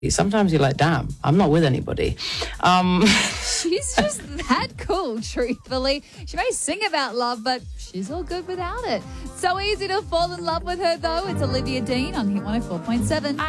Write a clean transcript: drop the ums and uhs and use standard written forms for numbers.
Sometimes you're like, damn, I'm not with anybody. She's just that cool, truthfully. She may sing about love, but she's all good without it. So easy to fall in love with her, though. It's Olivia Dean on Hit 104.7.